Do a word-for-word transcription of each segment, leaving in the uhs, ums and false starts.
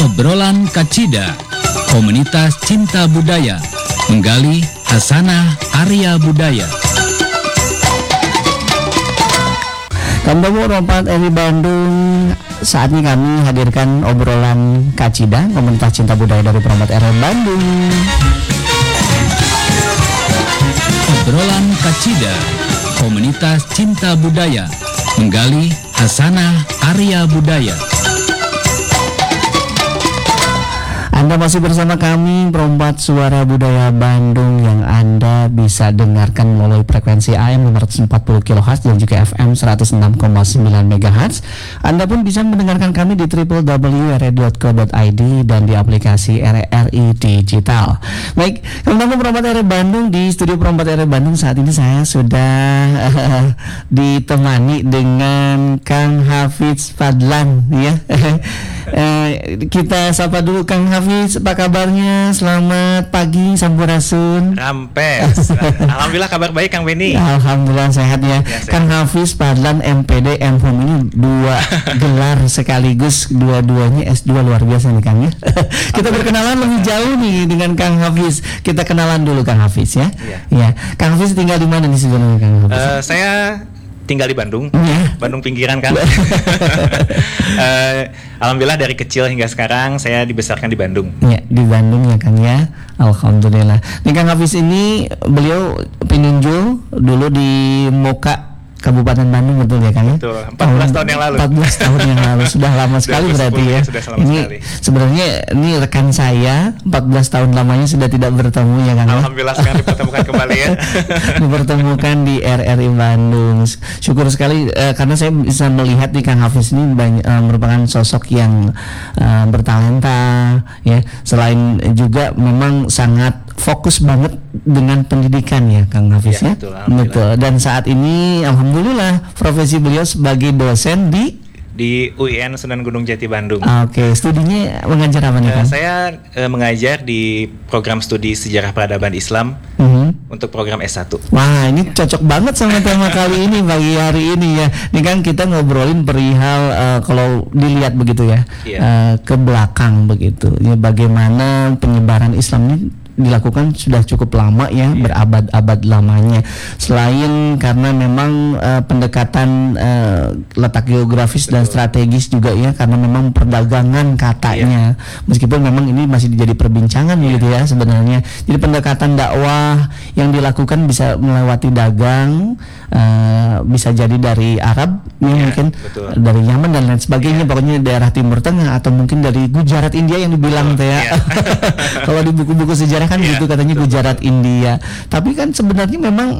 Obrolan Kacida, komunitas cinta budaya, menggali hasanah Arya budaya. Kamu Rompat Eri Bandung, saat ini kami hadirkan obrolan Kacida, komunitas cinta budaya dari Rompat Eri Bandung. Obrolan Kacida, komunitas cinta budaya, menggali hasanah Arya budaya. Anda masih bersama kami, Perompak Suara Budaya Bandung, yang Anda bisa dengarkan melalui frekuensi A M lima ratus empat puluh kilohertz dan juga F M seratus enam koma sembilan megahertz. Anda pun bisa mendengarkan kami di w w w titik r i dot co titik i d dan di aplikasi R R I Digital. Baik, teman-teman Perompak R R Bandung, di studio Perompak R R Bandung saat ini saya sudah uh, ditemani dengan Kang Hafiz Fadlan, ya. uh, kita sapa dulu Kang Hafiz. Apa kabarnya? Selamat pagi, Sampurasun. Rampes. Alhamdulillah kabar baik Kang Beni. Alhamdulillah sehat ya. ya Kang Hafiz Fadlan M P D M Hum ini dua gelar sekaligus, dua-duanya S dua, luar biasa nih Kang ya. Kita berkenalan lebih jauh nih dengan Kang Hafiz. Kita kenalan dulu Kang Hafiz ya. Iya. Ya. Kang Hafiz tinggal di mana nih sebenarnya Kang Hafiz? Uh, saya tinggal di Bandung, yeah. Bandung pinggiran kan. uh, Alhamdulillah dari kecil hingga sekarang saya dibesarkan di Bandung. Ya, di Bandung ya Kang ya. Alhamdulillah. Nih Kang Hafiz ini beliau penunjuk dulu di Moka Kabupaten Bandung, betul ya Kang ya? Betul, empat belas tahun yang lalu. empat belas tahun yang lalu, sudah lama sekali berarti ya. Sudah lama ini sekali. Sebenarnya ini rekan saya, empat belas tahun lamanya sudah tidak bertemu ya Kang. Alhamdulillah sekarang dipertemukan kembali ya. Dipertemukan di R R I Bandung. Syukur sekali uh, karena saya bisa melihat di Kang Hafiz ini banyak, uh, merupakan sosok yang uh, bertalenta ya. Selain juga memang sangat fokus banget dengan pendidikan ya Kang Hafiz ya. ya? Betul, betul. Dan saat ini alhamdulillah profesi beliau sebagai dosen di di U I N Sunan Gunung Jati Bandung. Oke, okay. Studinya mengajar apa nih Kang? Uh, saya uh, mengajar di program studi Sejarah Peradaban Islam uh-huh. untuk program S satu. Wah, ini cocok banget sama tema kali ini pagi hari ini ya. Ini kan kita ngobrolin perihal uh, kalau dilihat begitu ya, yeah. uh, ke belakang begitu. Ya, bagaimana penyebaran Islam ini dilakukan sudah cukup lama ya, yeah. berabad-abad lamanya. Selain karena memang uh, pendekatan uh, letak geografis Betul. dan strategis juga ya, karena memang perdagangan katanya, yeah. meskipun memang ini masih jadi perbincangan yeah. gitu ya sebenarnya. Jadi pendekatan dakwah yang dilakukan bisa melewati dagang, uh, bisa jadi dari Arab ya, yeah, mungkin betul. dari Yaman dan lain sebagainya, yeah. pokoknya daerah Timur Tengah atau mungkin dari Gujarat India yang dibilang tuh ya. Yeah. Kalau di buku-buku sejarah kan yeah, gitu katanya betul. Gujarat India. Tapi kan sebenarnya memang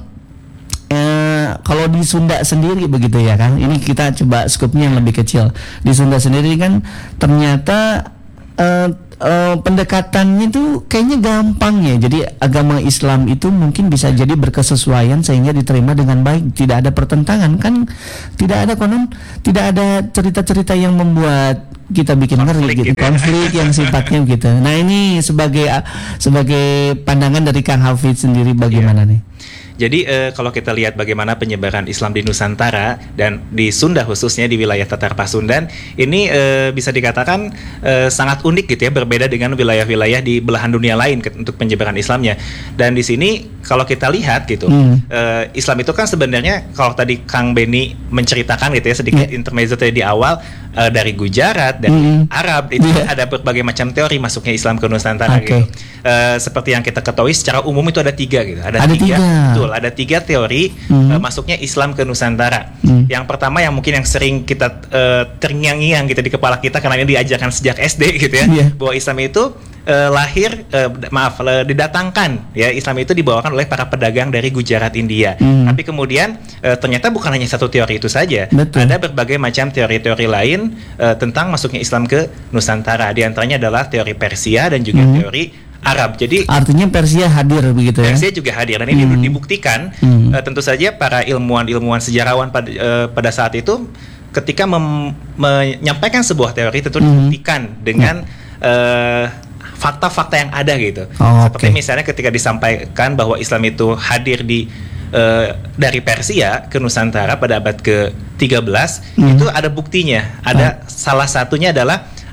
eh, kalau di Sunda sendiri begitu ya kan. Ini kita coba skupnya yang lebih kecil. Di Sunda sendiri kan ternyata eh, eh, pendekatannya itu kayaknya gampang ya. Jadi agama Islam itu mungkin bisa jadi berkesesuaian sehingga diterima dengan baik, tidak ada pertentangan kan, tidak ada konon, tidak ada cerita-cerita yang membuat kita bikin ngeri gitu, konflik yang sifatnya gitu. Nah ini sebagai sebagai pandangan dari Kang Hafiz sendiri bagaimana yeah. nih? Jadi uh, kalau kita lihat bagaimana penyebaran Islam di Nusantara dan di Sunda khususnya di wilayah Tatar Pasundan, ini uh, bisa dikatakan uh, sangat unik gitu ya, berbeda dengan wilayah-wilayah di belahan dunia lain ke- untuk penyebaran Islamnya. Dan di sini kalau kita lihat gitu, hmm. uh, Islam itu kan sebenarnya kalau tadi Kang Beni menceritakan gitu ya sedikit yeah. intermezzo tadi di awal, uh, dari Gujarat, dari hmm. Arab itu yeah. ada berbagai macam teori masuknya Islam ke Nusantara okay. gitu. Uh, seperti yang kita ketahui secara umum itu ada tiga gitu, ada, ada tiga. tiga. Ada tiga teori hmm. uh, masuknya Islam ke Nusantara. Hmm. Yang pertama yang mungkin yang sering kita uh, terngiang-ngiang gitu di kepala kita karena ini diajarkan sejak S D gitu ya, yeah. bahwa Islam itu uh, lahir uh, maaf uh, didatangkan ya, Islam itu dibawakan oleh para pedagang dari Gujarat India. Hmm. Tapi kemudian uh, ternyata bukan hanya satu teori itu saja. Betul. Ada berbagai macam teori-teori lain uh, tentang masuknya Islam ke Nusantara. Di antaranya adalah teori Persia dan juga hmm. teori Arab. Jadi artinya Persia hadir begitu ya. Persia juga hadir dan ini hmm. dibuktikan hmm. Uh, tentu saja para ilmuwan-ilmuwan sejarawan pada uh, pada saat itu ketika mem- menyampaikan sebuah teori tentu hmm. dibuktikan dengan uh, fakta-fakta yang ada gitu. Oh, seperti okay. misalnya ketika disampaikan bahwa Islam itu hadir di uh, dari Persia ke Nusantara pada abad ke tiga belas, hmm. itu ada buktinya. Ada oh. salah satunya adalah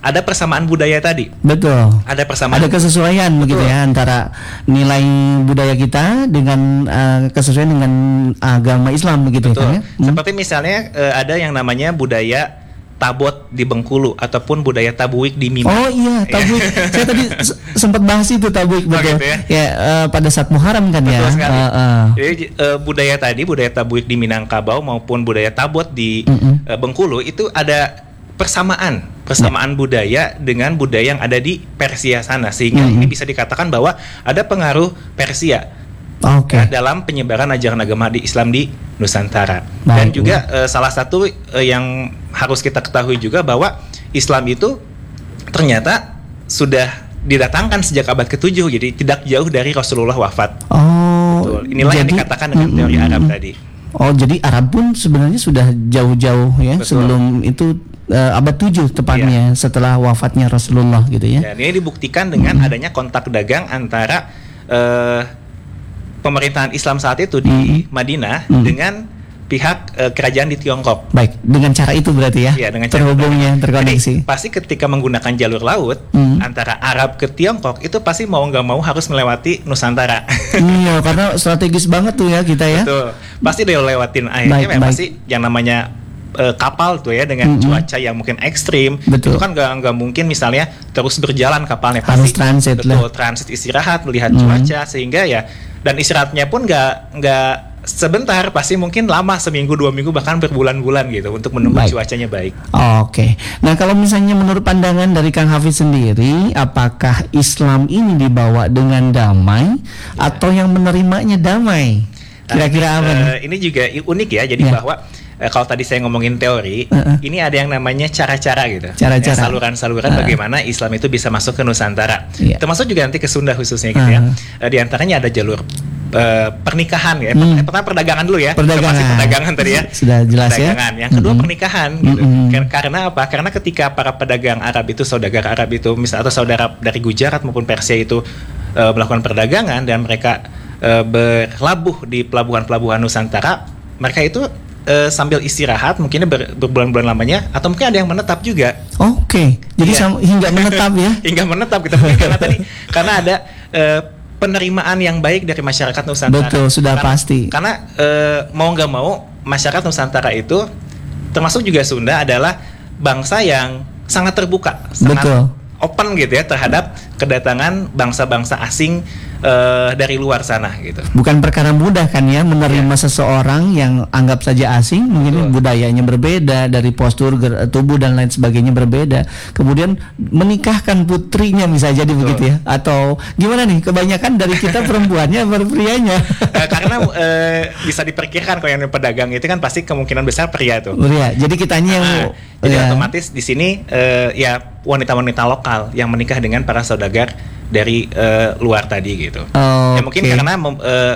ada persamaan budaya tadi. Betul. Ada persamaan. Ada kesesuaian begitu ya antara nilai budaya kita dengan uh, kesesuaian dengan agama Islam begitu. Betul. Ya, Kang, ya? Hmm. Seperti misalnya uh, ada yang namanya budaya Tabot di Bengkulu ataupun budaya Tabuik di Mima. Oh iya, Tabuik. Saya tadi s- sempat bahas itu Tabuik betul. gitu ya? Ya, uh, pada saat Muharram kan Betul ya. sekali. Uh, uh. Jadi uh, budaya tadi, budaya Tabuik di Minangkabau maupun budaya Tabot di Mm-mm. uh, Bengkulu itu ada persamaan, persamaan budaya dengan budaya yang ada di Persia sana, sehingga Mm-mm. ini bisa dikatakan bahwa ada pengaruh Persia Oke. ya, dalam penyebaran ajaran agama di Islam di Nusantara. Dan Baik. juga uh, salah satu uh, yang harus kita ketahui juga bahwa Islam itu ternyata sudah didatangkan sejak abad ketujuh, jadi tidak jauh dari Rasulullah wafat. Oh. Betul. Inilah yang jadi- dikatakan dengan teori Mm-mm. Arab tadi. Oh, jadi Arab pun sebenarnya sudah jauh-jauh ya. Betul. Sebelum itu uh, abad tujuh tepatnya setelah wafatnya Rasulullah gitu ya. Dan ini dibuktikan dengan Mm-mm. adanya kontak dagang antara eh, pemerintahan Islam saat itu di Mm-mm. Madinah Mm. dengan pihak eh, kerajaan di Tiongkok. Baik, dengan cara itu berarti ya. Ya, dengan cara terhubungnya, Jadi, terkoneksi. pasti ketika menggunakan jalur laut Mm. antara Arab ke Tiongkok itu pasti mau nggak mau harus melewati Nusantara. Iya, karena strategis banget tuh ya kita ya. Betul. Pasti dia lewatin akhirnya Baik, memang baik. pasti yang namanya eh, kapal tuh ya dengan Mm-mm. cuaca yang mungkin ekstrim. Betul. Itu kan nggak nggak mungkin misalnya terus berjalan kapalnya, Harus transit betul lah. transit istirahat melihat Mm. cuaca, sehingga ya dan istirahatnya pun nggak nggak sebentar, pasti mungkin lama, seminggu dua minggu bahkan berbulan-bulan gitu untuk menunggu Baik. cuacanya baik. Oke. Nah, kalau misalnya menurut pandangan dari Kang Hafiz sendiri, apakah Islam ini dibawa dengan damai atau yang menerimanya damai? Kira-kira apa nih? Eh, ini juga i- unik ya, jadi Ya. bahwa eh, kalau tadi saya ngomongin teori, Uh-uh. ini ada yang namanya cara-cara gitu. Cara-cara. Ya, saluran-saluran Uh. bagaimana Islam itu bisa masuk ke Nusantara. Iya. Termasuk juga nanti ke Sunda khususnya gitu ya. Uh. Eh, di antaranya ada jalur eh, pernikahan ya. Hmm. Eh, Pertama perdagangan dulu ya. Perdagangan. Masih perdagangan tadi ya. Sudah jelas ya. Perdagangan. Yang kedua Mm-mm. pernikahan gitu. Mm-mm. Ken- Karena apa? Karena ketika para pedagang Arab itu, saudagar Arab itu, misal atau saudara dari Gujarat maupun Persia itu eh, melakukan perdagangan dan mereka eh, berlabuh di pelabuhan-pelabuhan Nusantara, mereka itu eh, sambil istirahat mungkin ber- berbulan-bulan lamanya, atau mungkin ada yang menetap juga. Oke. Jadi Iya. sam- hingga menetap ya. Hingga menetap kita mungkin karena tadi karena ada eh, penerimaan yang baik dari masyarakat Nusantara. Betul, sudah Karena- pasti. Karena eh, mau nggak mau masyarakat Nusantara itu, termasuk juga Sunda, adalah bangsa yang sangat terbuka, sangat Betul. open gitu ya terhadap kedatangan bangsa-bangsa asing eh, dari luar sana gitu. Bukan perkara mudah kan ya menerima seseorang yang anggap saja asing, mungkin Betul. budayanya berbeda, dari postur ger- tubuh dan lain sebagainya berbeda. Kemudian menikahkan putrinya bisa jadi begitu ya. Atau gimana nih? Kebanyakan dari kita perempuannya berprianya. Eh, karena eh, bisa diperkirakan kalau yang pedagang itu kan pasti kemungkinan besar pria tuh. Pria. Jadi kitanya yang Nah, jadi ya. otomatis di sini eh, ya wanita-wanita lokal yang menikah dengan para saudagar dari eh, luar tadi gitu. Oh, Ya mungkin oke. karena mem- eh,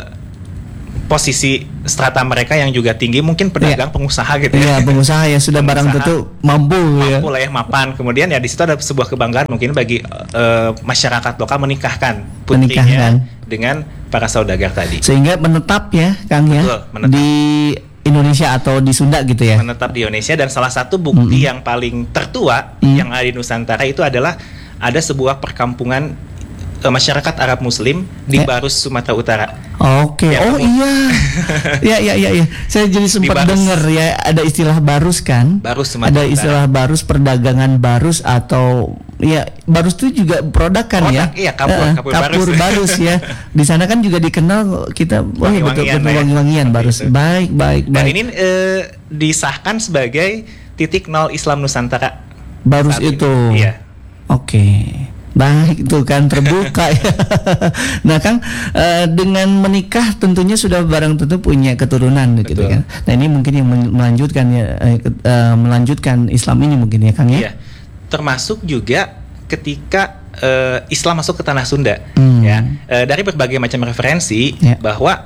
posisi strata mereka yang juga tinggi, mungkin pedagang, pengusaha gitu Iya, ya. pengusaha ya sudah barang Pengusaha. tentu mampu, ya. Mampu lah ya, mapan. Kemudian ya di situ ada sebuah kebanggaan mungkin bagi eh, masyarakat lokal menikahkan putrinya Menikahkan. dengan para saudagar tadi. Sehingga menetap ya, Kang ya. Betul, menetap. Di Indonesia atau di Sunda gitu ya. Menetap di Indonesia, dan salah satu bukti Mm-mm. yang paling tertua Mm. yang ada di Nusantara itu adalah ada sebuah perkampungan eh, masyarakat Arab Muslim di Ya. Barus, Sumatera Utara. Oke. Ya, Oh kamu- iya. ya ya ya ya. Saya jadi sempat Barus. dengar ya ada istilah barus kan? Barus, Sumatera Ada Utara. istilah barus, perdagangan barus, atau ya barus itu juga produk kan ya? Produk, iya, kapur, Eh, kapur kapur barus. barus ya. Di sana kan juga dikenal kita oh iya, betul Wangi-wangian betul lah ya. wangi-wangian Seperti barus. itu. Baik baik Dan baik. ini eh, disahkan sebagai titik nol Islam Nusantara. Barus saat ini. itu. Iya. Oke. Baik, itu kan terbuka ya. Nah, Kang, eh, dengan menikah tentunya sudah barang tentu punya keturunan gitu Betul. kan. Nah, ini mungkin yang men- melanjutkan ya eh, ke- eh, melanjutkan Islam ini mungkin ya, Kang ya. Iya. Termasuk juga ketika eh, Islam masuk ke tanah Sunda, Hmm. ya. Eh, dari berbagai macam referensi Ya. bahwa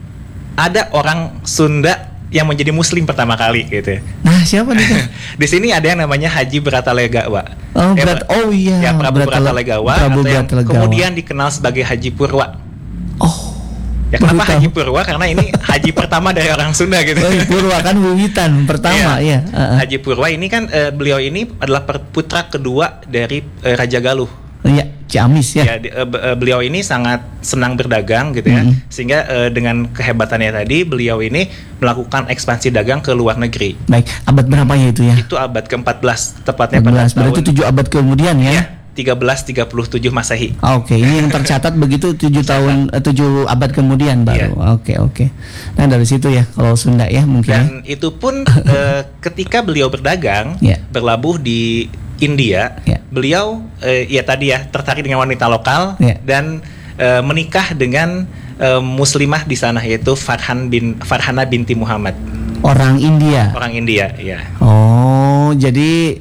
ada orang Sunda yang menjadi Muslim pertama kali gitu. Nah, siapa nih, Kang? Di sini ada yang namanya Haji Bratalegawa. Oh, Ya, berat. Oh iya. Ya, Prabu Bratale- Bratalegawa, Prabu atau yang Bratalegawa. kemudian dikenal sebagai Haji Purwa. Oh. Ya kenapa Haji Purwa? Karena ini haji pertama dari orang Sunda gitu. Oh, Purwa kan wiwitan pertama ya. Uh-uh. Haji Purwa ini kan uh, beliau ini adalah putra kedua dari uh, Raja Galuh. Iya, Ciamis ya. Ya di, uh, beliau ini sangat senang berdagang gitu ya. Mm-hmm. Sehingga uh, dengan kehebatannya tadi beliau ini melakukan ekspansi dagang ke luar negeri. Baik, abad berapa ya itu ya? Itu abad keempat belas tepatnya empat belas, pada berarti tahun tujuh abad kemudian ya. Ya tiga belas tiga puluh tujuh Masehi. Oke, okay, ini yang tercatat begitu tujuh tahun tujuh abad kemudian baru. Oke, yeah. oke. Okay, okay. Nah, dari situ ya kalau Sunda ya mungkin. Dan ya. Itu pun uh, ketika beliau berdagang, yeah. berlabuh di India, yeah. beliau uh, ya tadi ya tertarik dengan wanita lokal yeah. dan uh, menikah dengan uh, muslimah di sana yaitu Farhan bin Farhana binti Muhammad. Orang India. Orang India, ya. Oh, jadi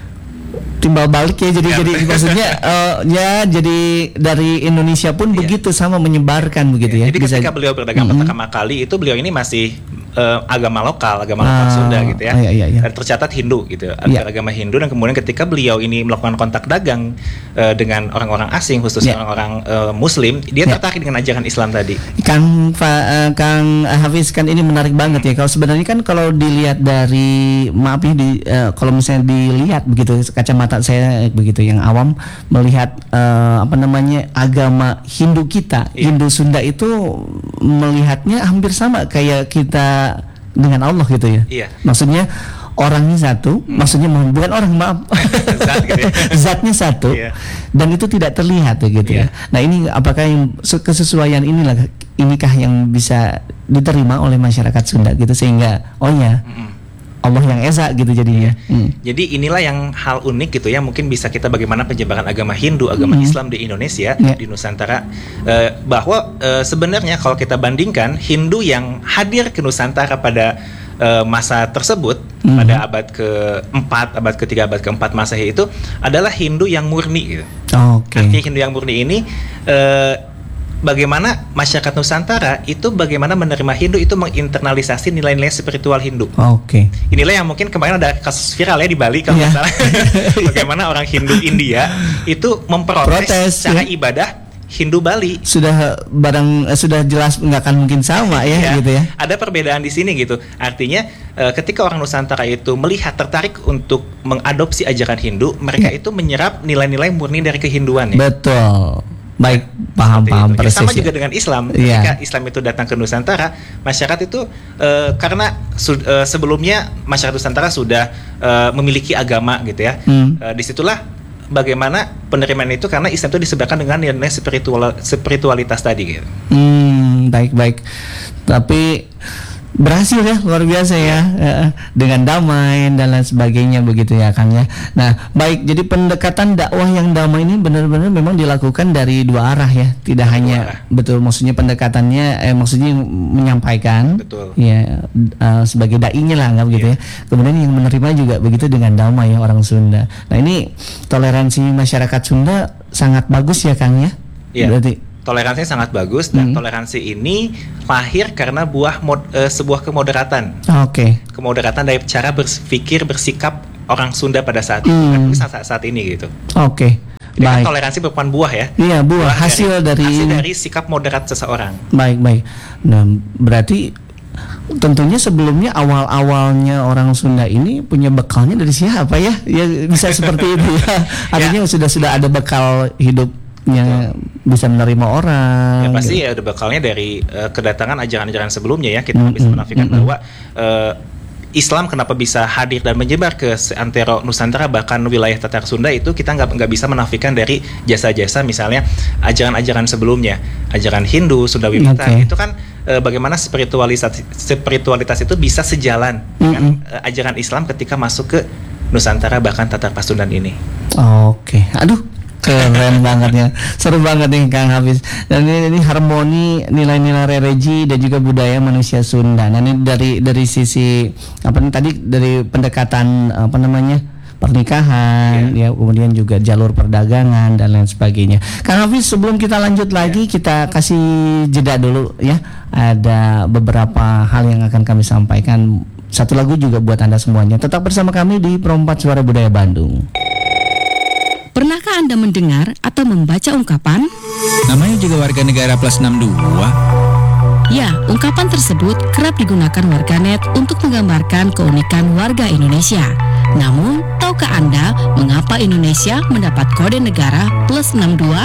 timbal balik ya jadi ya. jadi maksudnya uh, ya jadi dari Indonesia pun ya. Begitu sama menyebarkan begitu ya. Jadi bisa, ketika beliau berdagang mm-hmm. pertama kali itu beliau ini masih uh, agama lokal, agama ah, lokal Sunda gitu ya. Iya, iya, iya. Dan tercatat Hindu gitu, iya. agama Hindu dan kemudian ketika beliau ini melakukan kontak dagang uh, dengan orang-orang asing khususnya iya. orang-orang uh, Muslim, dia iya. tertarik dengan ajaran Islam tadi. Kang uh, Kang Hafiz kan ini menarik banget ya. Kalau sebenarnya kan kalau dilihat dari maaf ya di uh, kalau misalnya dilihat begitu kacamata saya begitu yang awam melihat uh, apa namanya agama Hindu kita iya. Hindu Sunda itu melihatnya hampir sama kayak kita dengan Allah gitu ya. Iya. Maksudnya orangnya satu, hmm. maksudnya bukan orang maaf, Zat gitu ya. zatnya satu, iya. dan itu tidak terlihat ya gitu iya. ya. Nah ini apakah yang kesesuaian inilah inikah yang bisa diterima oleh masyarakat Sunda gitu sehingga oh ya. Hmm. Allah yang esa gitu jadinya. Hmm. Jadi inilah yang hal unik gitu ya mungkin bisa kita bagaimana penyebaran agama Hindu, agama hmm. Islam di Indonesia, yeah. di Nusantara uh, bahwa uh, sebenarnya kalau kita bandingkan Hindu yang hadir ke Nusantara pada uh, masa tersebut hmm. pada abad keempat, abad ketiga, abad keempat Masehi itu adalah Hindu yang murni gitu. Oh, okay. Artinya Hindu yang murni ini uh, bagaimana masyarakat Nusantara itu bagaimana menerima Hindu itu menginternalisasi nilai-nilai spiritual Hindu. Oh, Oke. Okay. Inilah yang mungkin kemarin ada kasus viral ya di Bali kalau yeah. salah. Bagaimana orang Hindu India itu memprotes Protes, cara ya. ibadah Hindu Bali. Sudah barang sudah jelas nggak akan mungkin sama ya, ya gitu ya. Ada perbedaan di sini gitu. Artinya uh, ketika orang Nusantara itu melihat tertarik untuk mengadopsi ajaran Hindu, mereka ya. itu menyerap nilai-nilai murni dari kehinduan ya. Betul. Baik, paham-paham persis. Sama juga dengan Islam. Yeah. Ketika Islam itu datang ke Nusantara, masyarakat itu uh, karena su- uh, sebelumnya masyarakat Nusantara sudah uh, memiliki agama gitu ya. Hmm. Uh, disitulah bagaimana penerimaan itu karena Islam itu disebarkan dengan nilai spiritual spiritualitas tadi gitu. Hmm, baik-baik. Tapi berhasil ya, luar biasa ya, ya dengan damai dan lain sebagainya begitu ya Kang ya. Nah baik, jadi pendekatan dakwah yang damai ini benar-benar memang dilakukan dari dua arah ya, tidak dua hanya arah. Betul maksudnya pendekatannya, eh, maksudnya menyampaikan, betul. Ya uh, sebagai dai-nya lah nggak begitu ya. Kemudian yang menerima juga begitu dengan damai ya orang Sunda. Nah ini toleransi masyarakat Sunda sangat bagus ya Kang ya. Iya. Berarti toleransinya sangat bagus dan hmm. toleransi ini lahir karena buah mod, uh, sebuah kemoderatan. Oke. Okay. Kemoderatan dari cara berpikir bersikap orang Sunda pada saat hmm. itu, saat saat ini gitu. Oke. Okay. Kan toleransi merupakan buah ya. Iya, buah, buah hasil dari, dari hasil dari sikap moderat seseorang. Baik, baik. Nah, berarti tentunya sebelumnya awal-awalnya orang Sunda ini punya bekalnya dari siapa ya? Ya bisa seperti itu ya. Artinya ya. sudah sudah ada bekal hidup yang bisa menerima orang. Ya pasti gitu. Ya ada bekalnya dari uh, kedatangan ajaran-ajaran sebelumnya ya. Kita mm-hmm. bisa menafikan mm-hmm. bahwa uh, Islam kenapa bisa hadir dan menyebar ke seantero Nusantara bahkan wilayah Tatar Sunda itu kita nggak nggak bisa menafikan dari jasa-jasa misalnya ajaran-ajaran sebelumnya, ajaran Hindu, Sunda Wiwitan okay. itu kan uh, bagaimana spiritualitas spiritualitas itu bisa sejalan mm-hmm. dengan uh, ajaran Islam ketika masuk ke Nusantara bahkan Tatar Pasundan ini. Oke, okay. Aduh. Keren banget ya, seru banget nih Kang Hafiz. Dan ini, ini harmoni nilai-nilai religi dan juga budaya manusia Sunda. Nah ini dari dari sisi apa nih tadi dari pendekatan apa namanya pernikahan, yeah. ya kemudian juga jalur perdagangan dan lain sebagainya. Kang Hafiz sebelum kita lanjut lagi yeah. kita kasih jeda dulu ya. Ada beberapa hal yang akan kami sampaikan. Satu lagu juga buat Anda semuanya. Tetap bersama kami di Pro empat Suara Budaya Bandung. Pernahkah Anda mendengar atau membaca ungkapan? Namanya juga warga negara plus enam puluh dua. Ya, ungkapan tersebut kerap digunakan warganet untuk menggambarkan keunikan warga Indonesia. Namun, tahukah Anda mengapa Indonesia mendapat kode negara plus enam dua?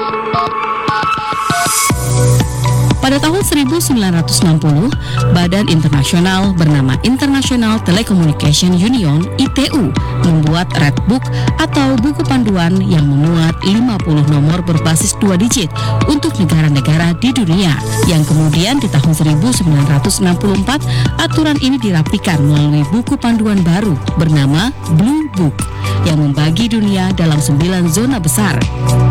Pada tahun seribu sembilan ratus enam puluh, badan internasional bernama International Telecommunication Union (I T U) membuat Red Book atau buku panduan yang memuat lima puluh nomor berbasis dua digit untuk negara-negara di dunia. Yang kemudian di tahun seribu sembilan ratus enam puluh empat, aturan ini dirapikan melalui buku panduan baru bernama Blue Book yang membagi dunia dalam sembilan zona besar.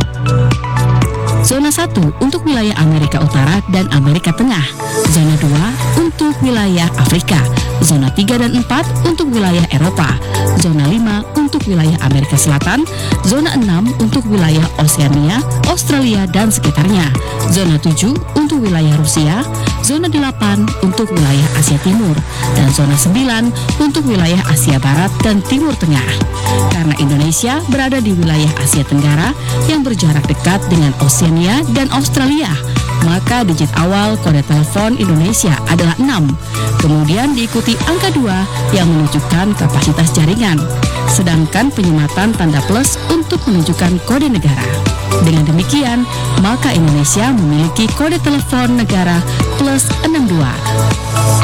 Zona satu untuk wilayah Amerika Utara dan Amerika Tengah. Zona dua untuk wilayah Afrika. Zona tiga dan empat untuk wilayah Eropa. Zona lima untuk wilayah Amerika Selatan. Zona enam untuk wilayah Oseania, Australia dan sekitarnya. Zona tujuh untuk wilayah Rusia. Zona delapan untuk wilayah Asia Timur. Dan zona sembilan untuk wilayah Asia Barat dan Timur Tengah. Karena Indonesia berada di wilayah Asia Tenggara yang berjarak dekat dengan Oseania dan Australia, maka digit awal kode telepon Indonesia adalah enam. Kemudian diikuti angka dua yang menunjukkan kapasitas jaringan. Sedangkan penyematan tanda plus untuk menunjukkan kode negara. Dengan demikian, maka Indonesia memiliki kode telepon negara plus enam dua.